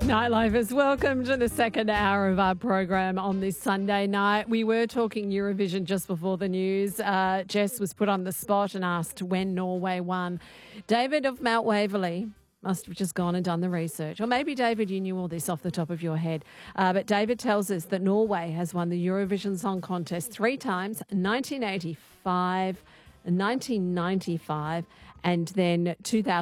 Nightlifers, welcome to the second hour of our program on this Sunday night. We were talking Eurovision just before the news. Jess was put on the spot and asked when Norway won. David of Mount Waverley must have just gone and done the research. Or maybe, David, you knew all this off the top of your head. But David tells us that Norway has won the Eurovision Song Contest 3 times, 1985, 1995, and then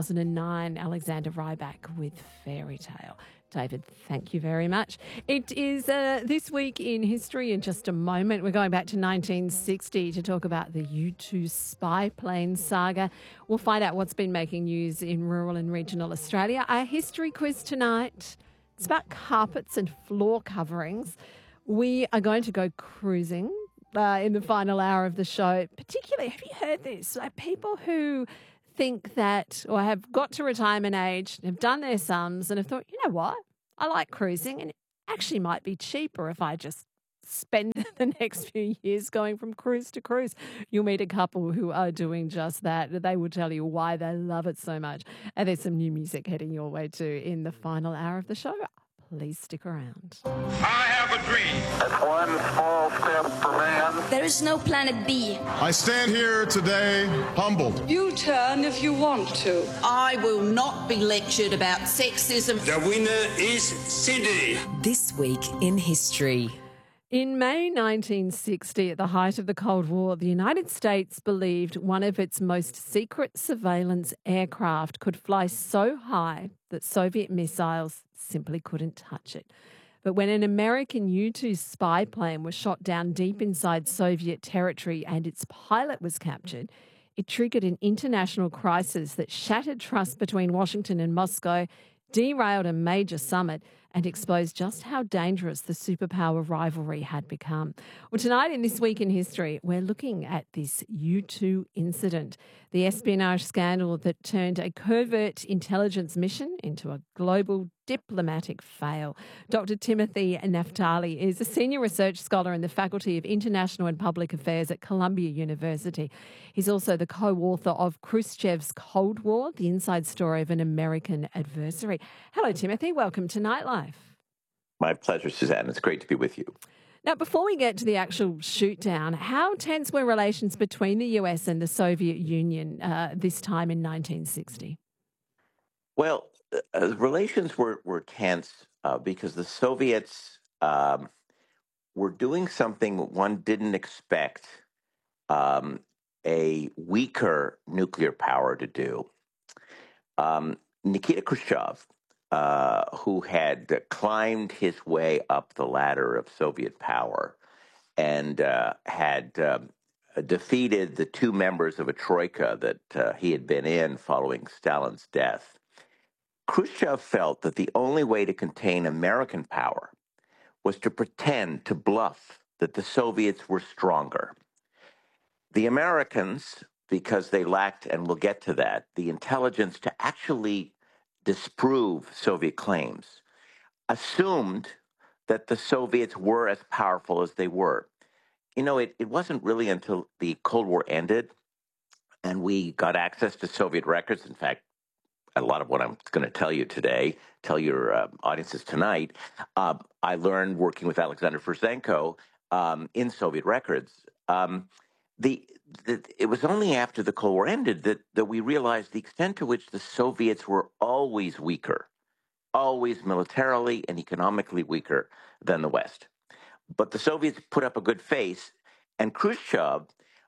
2009, Alexander Rybak with Fairy Tale. David, thank you very much. It is This Week in History. In just a moment, we're going back to 1960 to talk about the U2 spy plane saga. We'll find out what's been making news in rural and regional Australia. Our history quiz tonight, it's about carpets and floor coverings. We are going to go cruising in the final hour of the show. Particularly, have you heard this? Like people who think that, or have got to retirement age, have done their sums and have thought, you know what, I like cruising and it actually might be cheaper if I just spend the next few years going from cruise to cruise. You'll meet a couple who are doing just that. They will tell you why they love it so much. And there's some new music heading your way too in the final hour of the show. Please stick around. I have a dream. It's one small step for man. There is no planet B. I stand here today humbled. You turn if you want to. I will not be lectured about sexism. The winner is Sydney. This Week in History. In May 1960, at the height of the Cold War, the United States believed one of its most secret surveillance aircraft could fly so high that Soviet missiles simply couldn't touch it. But when an American U-2 spy plane was shot down deep inside Soviet territory and its pilot was captured, it triggered an international crisis that shattered trust between Washington and Moscow, derailed a major summit, and exposed just how dangerous the superpower rivalry had become. Well, tonight in This Week in History, we're looking at this U-2 incident, the espionage scandal that turned a covert intelligence mission into a global diplomatic fail. Dr. Timothy Naftali is a senior research scholar in the Faculty of International and Public Affairs at Columbia University. He's also the co-author of Khrushchev's Cold War, the inside story of an American adversary. Hello, Timothy. Welcome to Nightlife. My pleasure, Suzanne. It's great to be with you. Now, before we get to the actual shoot down, how tense were relations between the US and the Soviet Union this time in 1960? Well, relations were tense because the Soviets were doing something one didn't expect a weaker nuclear power to do. Nikita Khrushchev, who had climbed his way up the ladder of Soviet power and had defeated the 2 members of a troika that he had been in following Stalin's death. Khrushchev felt that the only way to contain American power was to pretend, to bluff, that the Soviets were stronger. The Americans, because they lacked, and we'll get to that, the intelligence to actually disprove Soviet claims, assumed that the Soviets were as powerful as they were. You know, it wasn't really until the Cold War ended and we got access to Soviet records. In fact, a lot of what I'm going to tell you today, tell your audiences tonight, I learned working with Alexander Fershenko in Soviet records. It was only after the Cold War ended that we realized the extent to which the Soviets were always weaker, always militarily and economically weaker than the West. But the Soviets put up a good face, and Khrushchev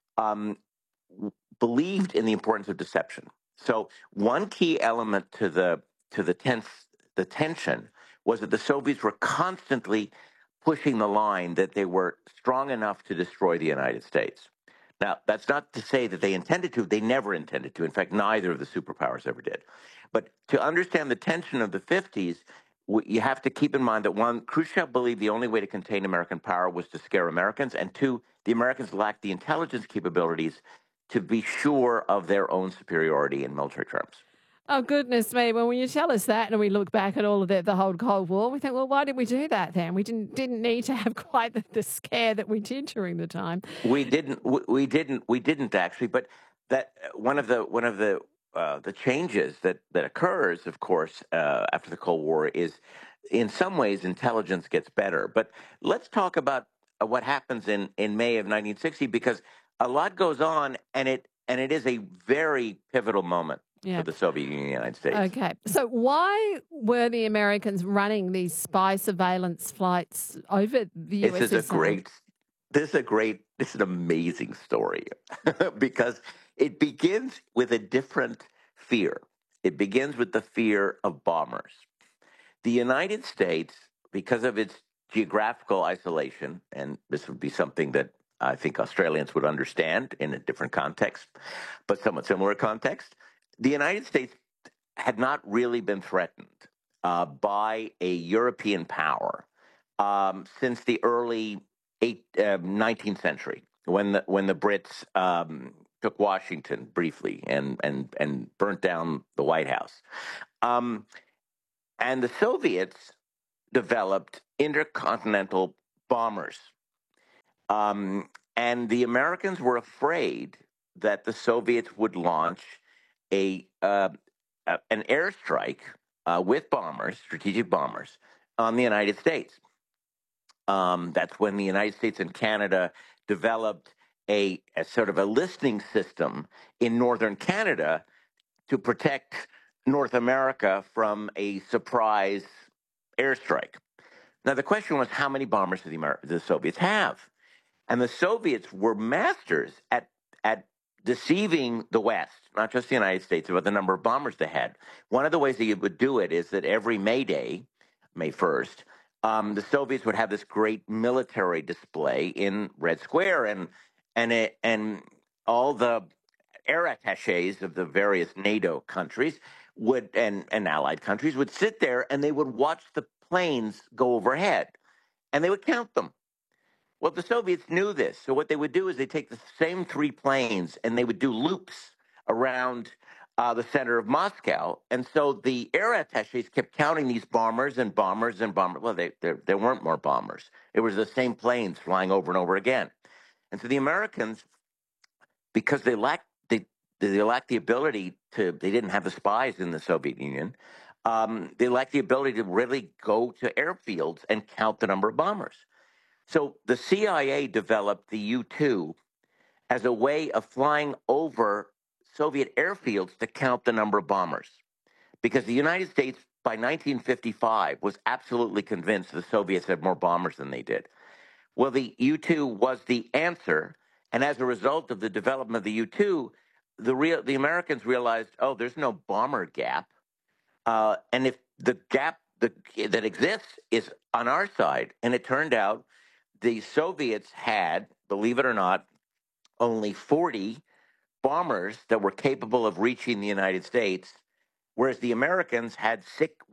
believed in the importance of deception. So one key element to the tension was that the Soviets were constantly pushing the line that they were strong enough to destroy the United States. Now, that's not to say that they intended to. They never intended to. In fact, neither of the superpowers ever did. But to understand the tension of the 50s, you have to keep in mind that, one, Khrushchev believed the only way to contain American power was to scare Americans, and two, the Americans lacked the intelligence capabilities to be sure of their own superiority in military terms. Oh, goodness me. Well, when you tell us that and we look back at all of the whole Cold War, we think, well, why did we do that then? We didn't need to have quite the scare that we did during the time. We didn't actually, but that one of the the changes that occurs, of course, after the Cold War is, in some ways, intelligence gets better. But let's talk about what happens in May of 1960, because a lot goes on, and it is a very pivotal moment for the Soviet Union and the United States. Okay. So why were the Americans running these spy surveillance flights over the USSR? This is an amazing story because it begins with a different fear. It begins with the fear of bombers. The United States, because of its geographical isolation, and this would be something that I think Australians would understand in a different context, but somewhat similar context, the United States had not really been threatened by a European power since the early 19th century, when the Brits took Washington briefly and burnt down the White House. And the Soviets developed intercontinental bombers. And the Americans were afraid that the Soviets would launch an airstrike with bombers, strategic bombers, on the United States. That's when the United States and Canada developed a sort of a listening system in northern Canada to protect North America from a surprise airstrike. Now, the question was, how many bombers did the Soviets have? And the Soviets were masters at deceiving the West, not just the United States, about the number of bombers they had. One of the ways that you would do it is that every May Day, May 1st, the Soviets would have this great military display in Red Square, and all the air attaches of the various NATO countries and allied countries would sit there, and they would watch the planes go overhead, and they would count them. Well, the Soviets knew this, so what they would do is they take the same three planes and they would do loops around the center of Moscow, and so the air attaches kept counting these bombers and bombers and bombers. Well, there weren't more bombers; it was the same planes flying over and over again. And so the Americans, because they lacked the ability to, they didn't have the spies in the Soviet Union. They lacked the ability to really go to airfields and count the number of bombers. So the CIA developed the U-2 as a way of flying over Soviet airfields to count the number of bombers, because the United States by 1955 was absolutely convinced the Soviets had more bombers than they did. Well, the U-2 was the answer, and as a result of the development of the U-2, the Americans realized, oh, there's no bomber gap, and if the gap that exists is on our side. And it turned out the Soviets had, believe it or not, only 40 bombers that were capable of reaching the United States, whereas the Americans had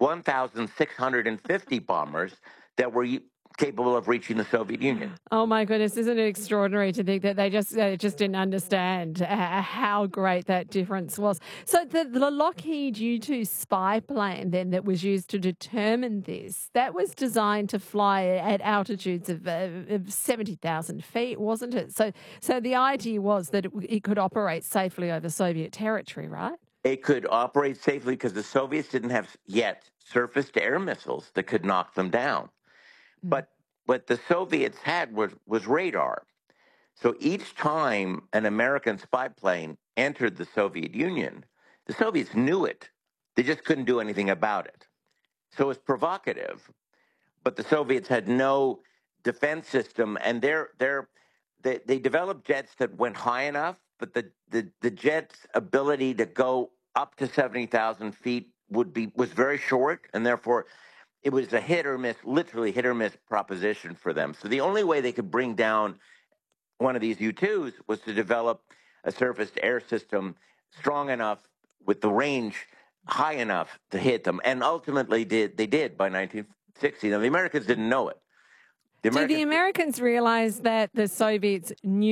1,650 bombers that were capable of reaching the Soviet Union. Oh my goodness, isn't it extraordinary to think that they just didn't understand how great that difference was. So the Lockheed U-2 spy plane then that was used to determine this, that was designed to fly at altitudes of 70,000 feet, wasn't it? So the idea was that it could operate safely over Soviet territory, right? It could operate safely because the Soviets didn't have yet surface-to-air missiles that could knock them down. But what the Soviets had was radar. So each time an American spy plane entered the Soviet Union, the Soviets knew it. They just couldn't do anything about it. So it was provocative, but the Soviets had no defense system, and they developed jets that went high enough, but the jet's ability to go up to 70,000 feet was very short, and therefore it was a hit or miss, literally hit or miss proposition for them. So the only way they could bring down one of these U-2s was to develop a surface-to-air system strong enough with the range high enough to hit them. And ultimately they did by 1960. Now, the Americans didn't know it. Did the Americans realize that the Soviets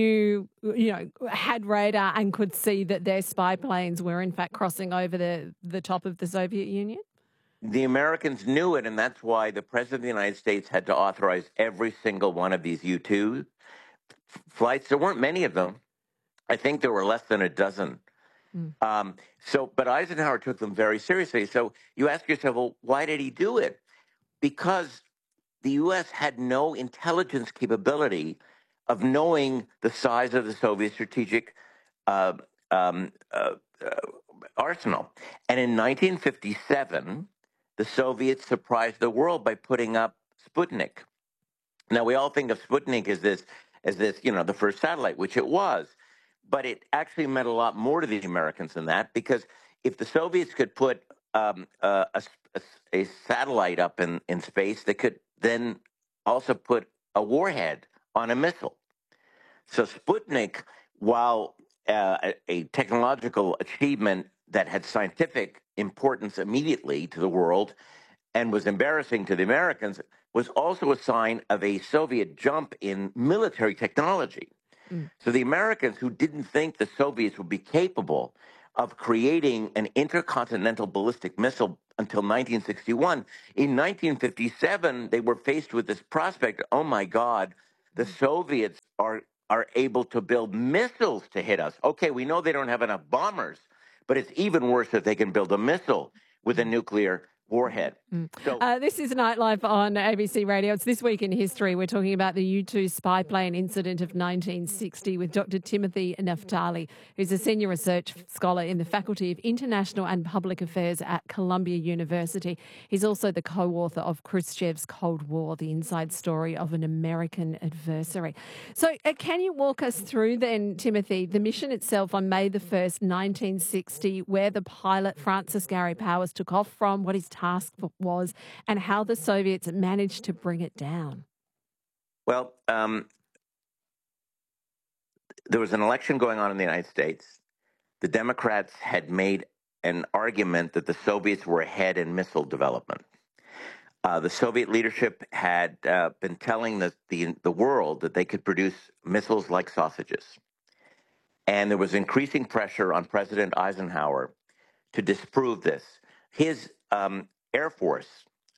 had radar and could see that their spy planes were in fact crossing over the top of the Soviet Union? The Americans knew it, and that's why the President of the United States had to authorize every single one of these U-2 flights. There weren't many of them. I think there were less than a dozen But Eisenhower took them very seriously. So you ask yourself, well, why did he do it? Because the U.S. had no intelligence capability of knowing the size of the Soviet strategic uh, um, uh, uh, arsenal. And in 1957, the Soviets surprised the world by putting up Sputnik. Now, we all think of Sputnik as this, the first satellite, which it was. But it actually meant a lot more to the Americans than that, because if the Soviets could put a satellite up in space, they could then also put a warhead on a missile. So Sputnik, while a technological achievement that had scientific importance immediately to the world and was embarrassing to the Americans, was also a sign of a Soviet jump in military technology. So the Americans, who didn't think the Soviets would be capable of creating an intercontinental ballistic missile until 1961, in 1957, they were faced with this prospect, oh my God, the Soviets are able to build missiles to hit us. Okay, we know they don't have enough bombers, but it's even worse if they can build a missile with a nuclear warhead. So, this is Nightlife on ABC Radio. It's This Week in History. We're talking about the U-2 spy plane incident of 1960 with Dr. Timothy Naftali, who's a senior research scholar in the Faculty of International and Public Affairs at Columbia University. He's also the co-author of Khrushchev's Cold War, the inside story of an American adversary. So can you walk us through then, Timothy, the mission itself on May the 1st, 1960, where the pilot Francis Gary Powers took off from, what his task was, and how the Soviets managed to bring it down? Well, there was an election going on in the United States. The Democrats had made an argument that the Soviets were ahead in missile development. The Soviet leadership had been telling the world that they could produce missiles like sausages. And there was increasing pressure on President Eisenhower to disprove this. His Air Force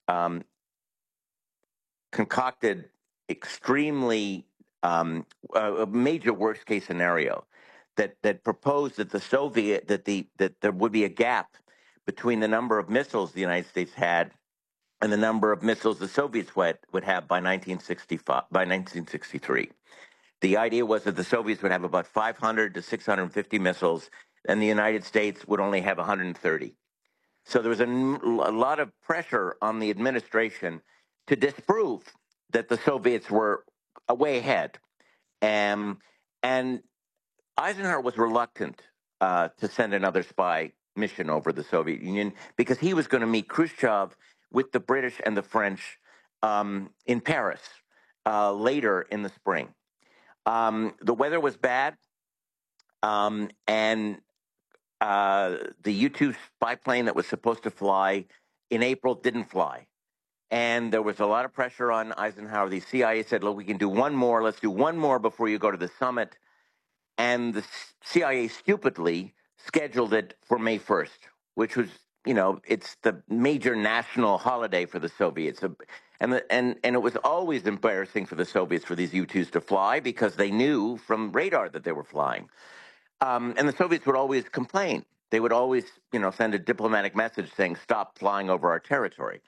concocted extremely a major worst case scenario that proposed that that there would be a gap between the number of missiles the United States had and the number of missiles the Soviets would have by 1963. The idea was that the Soviets would have about 500 to 650 missiles, and the United States would only have 130. So there was a lot of pressure on the administration to disprove that the Soviets were way ahead. And Eisenhower was reluctant to send another spy mission over the Soviet Union because he was going to meet Khrushchev with the British and the French in Paris later in the spring. The weather was bad, and the U-2 spy plane that was supposed to fly in April didn't fly. And there was a lot of pressure on Eisenhower. The CIA said, look, we can do one more. Let's do one more before you go to the summit. And the CIA stupidly scheduled it for May 1st, which was, it's the major national holiday for the Soviets. And it was always embarrassing for the Soviets for these U-2s to fly because they knew from radar that they were flying. And the Soviets would always complain. They would always, send a diplomatic message saying, stop flying over our territory.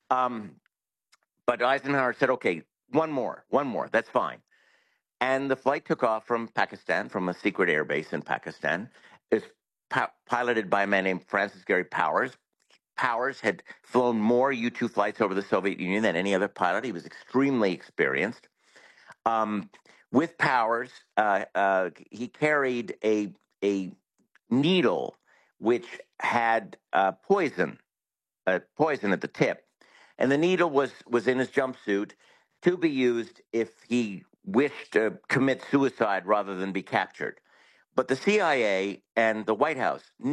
But Eisenhower said, okay, one more, that's fine. And the flight took off from Pakistan, from a secret air base in Pakistan. It was piloted by a man named Francis Gary Powers. Powers had flown more U-2 flights over the Soviet Union than any other pilot. He was extremely experienced. With Powers, he carried a needle which had poison at the tip. And the needle was in his jumpsuit to be used if he wished to commit suicide rather than be captured. But the CIA and the White House